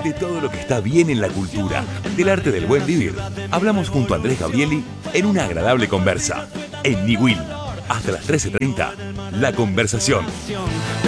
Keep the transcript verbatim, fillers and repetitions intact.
de todo lo que está bien en la cultura, del arte del buen vivir. Hablamos junto a Andrés Gabrieli en una agradable conversa. En Niwil, hasta las trece treinta, La Conversación.